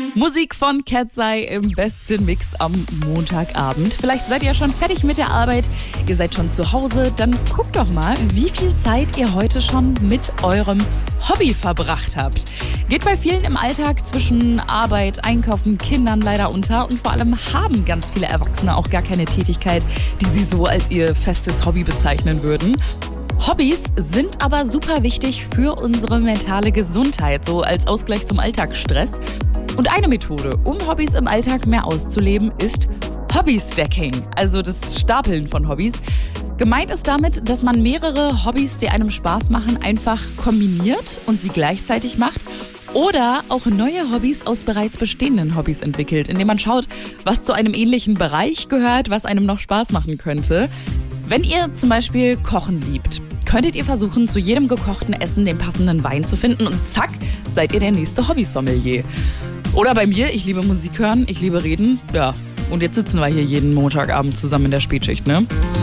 Musik von Katzai im besten Mix am Montagabend. Vielleicht seid ihr schon fertig mit der Arbeit, ihr seid schon zu Hause. Dann guckt doch mal, wie viel Zeit ihr heute schon mit eurem Hobby verbracht habt. Geht bei vielen im Alltag zwischen Arbeit, Einkaufen, Kindern leider unter. Und vor allem haben ganz viele Erwachsene auch gar keine Tätigkeit, die sie so als ihr festes Hobby bezeichnen würden. Hobbys sind aber super wichtig für unsere mentale Gesundheit, so als Ausgleich zum Alltagsstress. Und eine Methode, um Hobbys im Alltag mehr auszuleben, ist Hobby-Stacking, also das Stapeln von Hobbys. Gemeint ist damit, dass man mehrere Hobbys, die einem Spaß machen, einfach kombiniert und sie gleichzeitig macht. Oder auch neue Hobbys aus bereits bestehenden Hobbys entwickelt, indem man schaut, was zu einem ähnlichen Bereich gehört, was einem noch Spaß machen könnte. Wenn ihr zum Beispiel Kochen liebt, könntet ihr versuchen, zu jedem gekochten Essen den passenden Wein zu finden und zack, seid ihr der nächste Hobby-Sommelier. Oder bei mir, ich liebe Musik hören, ich liebe reden, ja. Und jetzt sitzen wir hier jeden Montagabend zusammen in der Spätschicht, ne?